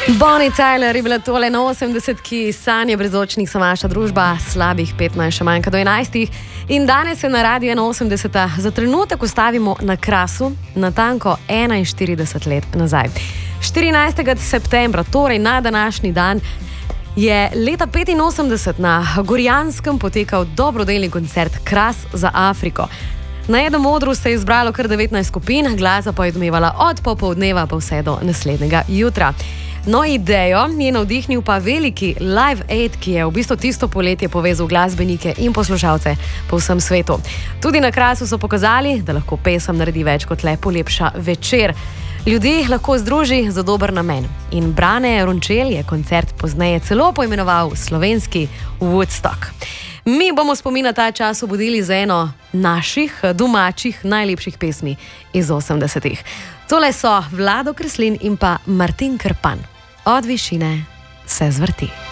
Bonnie Tyler je bila tole na 80-ki, sanje brezočnih so vaša družba, slabih 15, še manjka do 11. In danes se na Radiu 81 za trenutek ustavimo na Krasu, natanko 41 let nazaj. 14. septembra, torej na današnji dan, je leta 85 na Gorjanskem potekal dobrodelni koncert Kras za Afriko. Na Edem odru se je izbralo kar 19 skupin, glasba pa je odmevala od popoldneva pa vse do naslednjega jutra. No, idejo je navdihnil pa veliki Live Aid, ki je v bistvu tisto poletje povezal glasbenike in poslušalce po vsem svetu. Tudi na Krasu so pokazali, da lahko pesem naredi več kot le polepša večer. Ljudi lahko združi za dober namen. In Brane Rončel je koncert pozneje celo poimenoval slovenski Woodstock. Mi bomo spomin na ta čas obudili z eno naših domačih najlepših pesmi iz 80-ih. Tole so Vlado Kreslin in pa Martin Krpan. Od višine se zvrti.